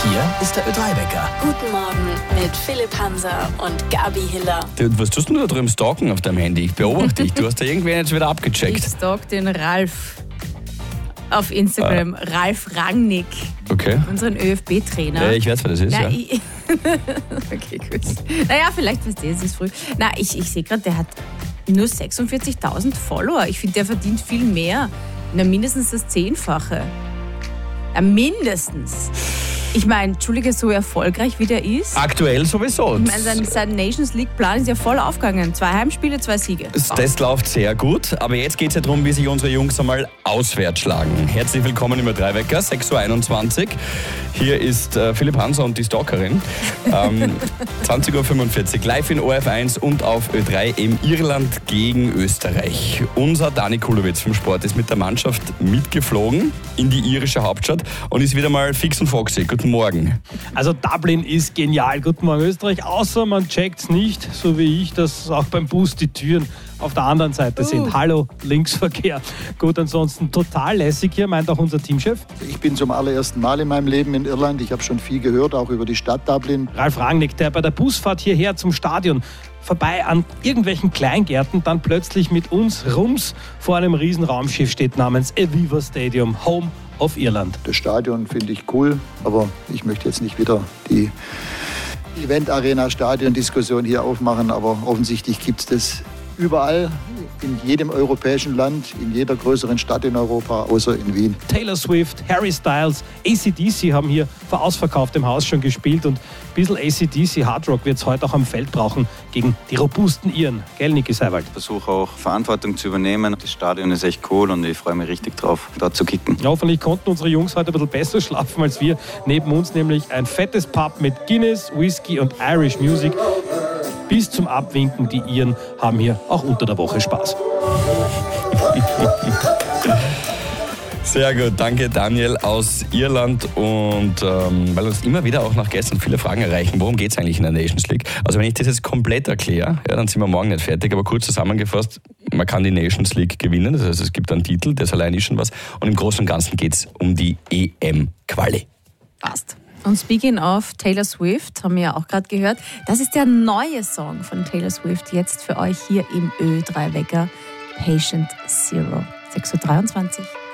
Hier ist der Ö3-Wecker. Guten Morgen mit Philipp Hanser und Gabi Hiller. Was tust du da drüben stalken auf deinem Handy? Ich beobachte dich. Du hast da irgendwen jetzt wieder abgecheckt. Ich stalk den Ralf auf Instagram. Ralf Rangnick. Okay. Unseren ÖFB-Trainer. Ich weiß, wer das ist, ja. Okay, gut. Naja, vielleicht weißt du, es ist früh. Ich sehe gerade, der hat nur 46.000 Follower. Ich finde, der verdient viel mehr. Mindestens das 10-fache. Ja, mindestens. Ich meine, Entschuldige, so erfolgreich wie der ist. Aktuell sowieso. Ich meine, sein Nations League-Plan ist ja voll aufgegangen. 2 Heimspiele, 2 Siege. Das läuft sehr gut, aber jetzt geht es ja darum, wie sich unsere Jungs einmal auswärts schlagen. Herzlich willkommen im Ö3-Wecker, 6.21 Uhr. Hier ist Philipp Hanser und die Stalkerin. 20.45 Uhr, live in ORF1 und auf Ö3 im Irland gegen Österreich. Unser Dani Kulowitz vom Sport ist mit der Mannschaft mitgeflogen in die irische Hauptstadt und ist wieder mal fix und foxy. Guten Morgen. Also Dublin ist genial. Guten Morgen Österreich, außer man checkt's nicht, so wie ich, dass auch beim Bus die Türen auf der anderen Seite sind. Hallo, Linksverkehr. Gut, ansonsten total lässig hier, meint auch unser Teamchef. Ich bin zum allerersten Mal in meinem Leben in Irland. Ich habe schon viel gehört, auch über die Stadt Dublin. Ralf Rangnick, der bei der Busfahrt hierher zum Stadion vorbei an irgendwelchen Kleingärten dann plötzlich mit uns rums vor einem riesen Raumschiff steht namens Aviva Stadium, Home of Irland. Das Stadion finde ich cool, aber ich möchte jetzt nicht wieder die Event-Arena-Stadion-Diskussion hier aufmachen, aber offensichtlich gibt es das überall, in jedem europäischen Land, in jeder größeren Stadt in Europa, außer in Wien. Taylor Swift, Harry Styles, AC/DC haben hier vor ausverkauftem Haus schon gespielt und ein bisschen AC/DC Hardrock wird es heute auch am Feld brauchen gegen die robusten Iren. Gell, Niki Seiwald? Ich versuche auch Verantwortung zu übernehmen. Das Stadion ist echt cool und ich freue mich richtig drauf, da zu kicken. Ja, hoffentlich konnten unsere Jungs heute ein bisschen besser schlafen als wir. Neben uns nämlich ein fettes Pub mit Guinness, Whisky und Irish Music. Bis zum Abwinken, die Iren haben hier auch unter der Woche Spaß. Sehr gut, danke Daniel aus Irland. Und weil uns immer wieder auch nach gestern viele Fragen erreichen, worum geht es eigentlich in der Nations League? Also wenn ich das jetzt komplett erkläre, ja, dann sind wir morgen nicht fertig, aber kurz zusammengefasst, man kann die Nations League gewinnen, das heißt es gibt einen Titel, das allein ist schon was. Und im Großen und Ganzen geht es um die EM-Quali. Passt. Und speaking of Taylor Swift, haben wir ja auch gerade gehört, das ist der neue Song von Taylor Swift, jetzt für euch hier im Ö3-Wecker, Patient Zero. 6.23 Uhr.